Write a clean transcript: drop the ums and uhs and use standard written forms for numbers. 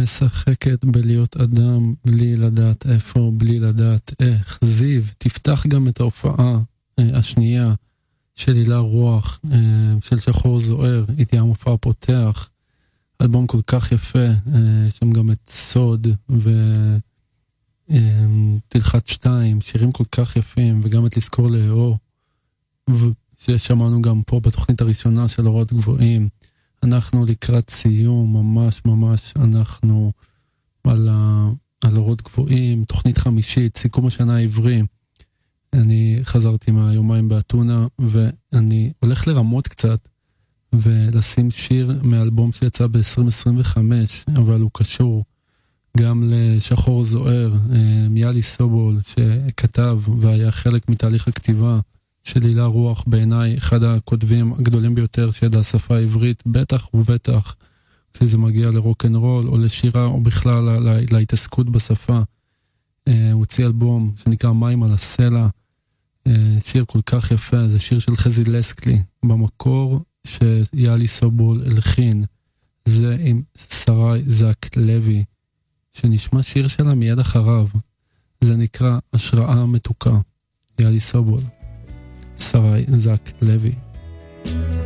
משחקת בלהיות אדם בלי לדעת איפה, בלי לדעת איך. זיו, תפתח גם את ההופעה השנייה של הילה רוח, של שחור זוהר, איתי המופע פותח. אלבום כל כך יפה, שם גם את סוד ותלחת 2, שירים כל כך יפים, וגם את לזכור לאהוב, ששמענו גם פה בתוכנית הראשונה של אורות גבוהים. אנחנו לקראת סיום, ממש אנחנו על אורות גבוהים, תוכנית חמישית, סיכום השנה העברי. אני חזרתי מהיומיים באתונה, ואני הולך לרמות קצת, ולשים שיר מאלבום שיצא ב-2025, אבל הוא קשור גם לשחור זוהר, מיאלי סובול, שכתב והיה חלק מתהליך הכתיבה של הילה רוח, בעיניי אחד הכותבים הגדולים ביותר שידע השפה העברית, בטח ובטח כשזה מגיע לרוק'נ'רול או לשירה או בכלל להתעסקות בשפה. הוא הוציא אלבום שנקרא מים על הסלע, שיר כל כך יפה, זה שיר של חזי לסקלי, במקור שיאלי סובול הלחין, זה עם שרי זק לוי, שנשמע שיר שלה מיד אחריו, זה נקרא השראה מתוקה, יאלי סובול, שרי זק לוי.